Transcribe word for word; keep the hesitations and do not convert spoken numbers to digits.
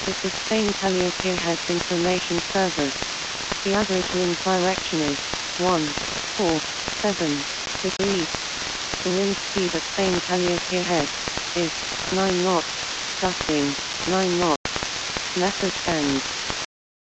This is Spain Calliope Heads Information Service. The average wind direction is one four seven degrees. The wind speed at Spain Calliope Head is nine knots, gusting nine knots. Message ends.